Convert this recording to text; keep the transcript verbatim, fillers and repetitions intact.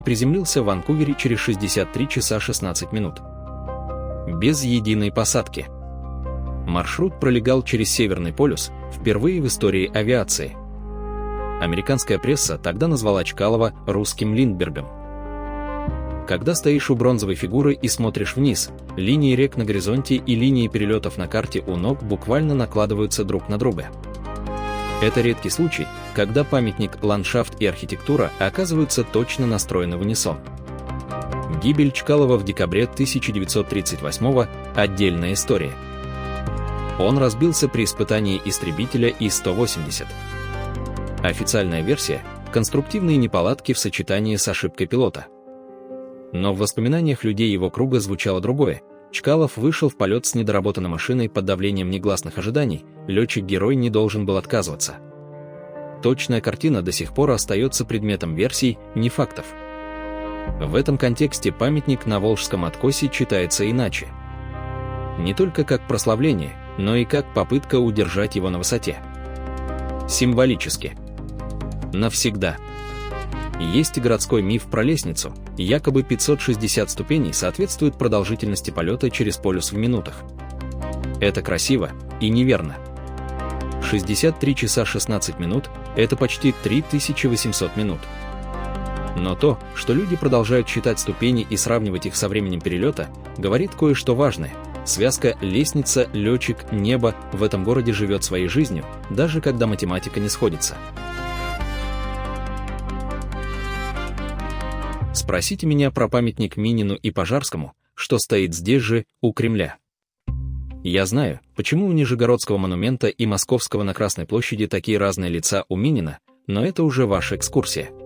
приземлился в Ванкувере через шестьдесят три часа шестнадцать минут. Без единой посадки. Маршрут пролегал через Северный полюс, впервые в истории авиации. Американская пресса тогда назвала Чкалова «русским Линдбергом». Когда стоишь у бронзовой фигуры и смотришь вниз, линии рек на горизонте и линии перелетов на карте у ног буквально накладываются друг на друга. Это редкий случай, когда памятник, ландшафт и архитектура оказываются точно настроены в унисон. Гибель Чкалова в декабре тысяча девятьсот тридцать восьмого – отдельная история. Он разбился при испытании истребителя И сто восемьдесят. Официальная версия – конструктивные неполадки в сочетании с ошибкой пилота. Но в воспоминаниях людей его круга звучало другое. Чкалов вышел в полет с недоработанной машиной под давлением негласных ожиданий, летчик-герой не должен был отказываться. Точная картина до сих пор остается предметом версий, не фактов. В этом контексте памятник на Волжском откосе читается иначе. Не только как прославление, но и как попытка удержать его на высоте. Символически. Навсегда. Есть и городской миф про лестницу, якобы пятьсот шестьдесят ступеней соответствует продолжительности полета через полюс в минутах. Это красиво и неверно. шестьдесят три часа шестнадцать минут – это почти три тысячи восемьсот минут. Но то, что люди продолжают считать ступени и сравнивать их со временем перелета, говорит кое-что важное. Связка «лестница», «летчик», «небо» в этом городе живет своей жизнью, даже когда математика не сходится. Спросите меня про памятник Минину и Пожарскому, что стоит здесь же, у Кремля. Я знаю, почему у Нижегородского монумента и Московского на Красной площади такие разные лица у Минина, но это уже ваша экскурсия.